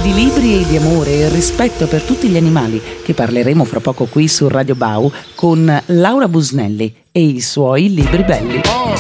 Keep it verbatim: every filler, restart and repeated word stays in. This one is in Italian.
di libri e di amore e rispetto per tutti gli animali, che parleremo fra poco qui su Radio Bau con Laura Busnelli e i suoi libri belli. Oh,